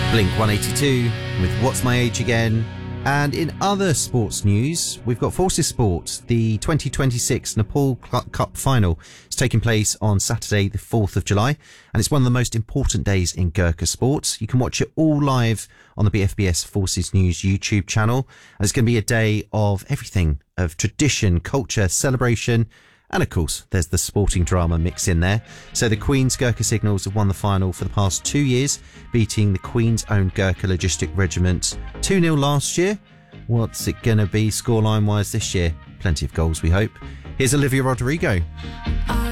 Blink 182 with What's My Age Again. And in other sports news, we've got Forces Sport. The 2026 Nepal Cup final is taking place on Saturday, the 4th of July. And it's one of the most important days in Gurkha sports. You can watch it all live on the BFBS Forces News YouTube channel. And it's going to be a day of everything, of tradition, culture, celebration. And of course, there's the sporting drama mixed in there. So the Queen's Gurkha Signals have won the final for the past 2 years, beating the Queen's own Gurkha Logistic Regiment 2-0 last year. What's it going to be scoreline-wise this year? Plenty of goals, we hope. Here's Olivia Rodrigo.